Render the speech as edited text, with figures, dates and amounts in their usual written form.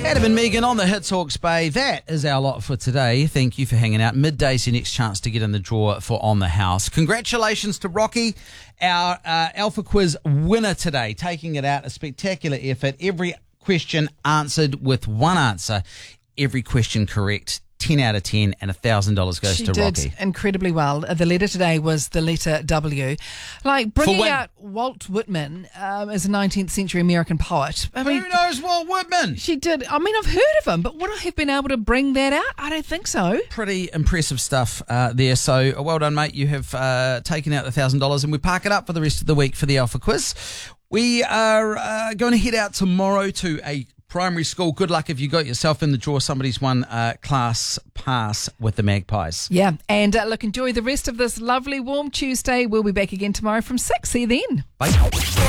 Adam and Megan on the Hits Hawke's Bay. That is our lot for today. Thank you for hanging out. Midday's your next chance to get in the draw for On the House. Congratulations to Rocky, our Alpha Quiz winner today, taking it out. A spectacular effort. Every question answered with one answer. Every question correct. 10 out of 10 and $1,000 goes to Rocky. She did incredibly well. The letter today was the letter W. Like bringing out Walt Whitman as a 19th century American poet. Who knows Walt Whitman? She did. I mean, I've heard of him, but would I have been able to bring that out? I don't think so. Pretty impressive stuff there. So well done, mate. You have taken out the $1,000 and we park it up for the rest of the week for the Alpha Quiz. We are going to head out tomorrow to a primary school. Good luck if you got yourself in the draw. Somebody's won class pass with the Magpies. Yeah, and look, enjoy the rest of this lovely warm Tuesday. We'll be back again tomorrow from 6. See you then. Bye.